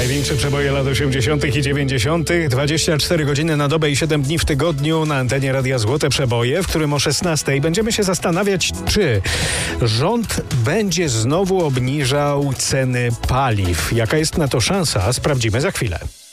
Największe przeboje lat 80. i 90. 24 godziny na dobę i 7 dni w tygodniu na antenie Radia Złote Przeboje, w którym o 16 będziemy się zastanawiać, czy rząd będzie znowu obniżał ceny paliw. Jaka jest na to szansa? Sprawdzimy za chwilę.